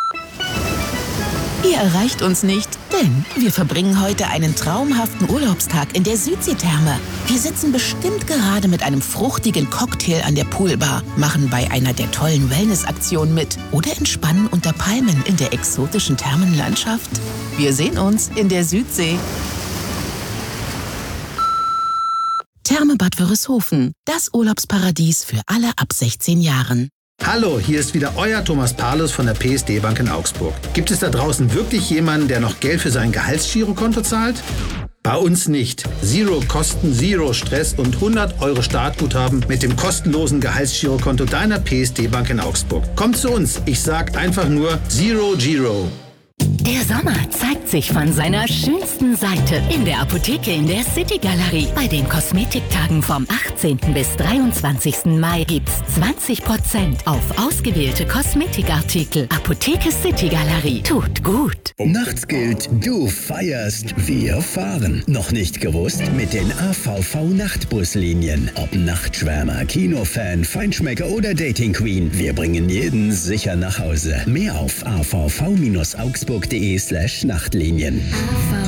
Ihr erreicht uns nicht, denn wir verbringen heute einen traumhaften Urlaubstag in der Südseetherme. Wir sitzen bestimmt gerade mit einem fruchtigen Cocktail an der Poolbar, machen bei einer der tollen Wellnessaktionen mit oder entspannen unter Palmen in der exotischen Thermenlandschaft. Wir sehen uns in der Südsee. Therme Bad Wörishofen, das Urlaubsparadies für alle ab 16 Jahren. Hallo, hier ist wieder euer Thomas Paulus von der PSD Bank in Augsburg. Gibt es da draußen wirklich jemanden, der noch Geld für sein Gehaltsgirokonto zahlt? Bei uns nicht. Zero Kosten, Zero Stress und 100 € Startguthaben mit dem kostenlosen Gehaltsgirokonto deiner PSD Bank in Augsburg. Kommt zu uns, ich sag einfach nur Zero Giro. Der Sommer zeigt sich von seiner schönsten Seite in der Apotheke in der City Galerie. Bei den Kosmetiktagen vom 18. bis 23. Mai gibt's 20% auf ausgewählte Kosmetikartikel. Apotheke City Galerie. Tut gut. Nachts gilt, du feierst, wir fahren. Noch nicht gewusst? Mit den AVV-Nachtbuslinien. Ob Nachtschwärmer, Kinofan, Feinschmecker oder Dating Queen. Wir bringen jeden sicher nach Hause. Mehr auf avv-augsburg.de/Nachtlinien.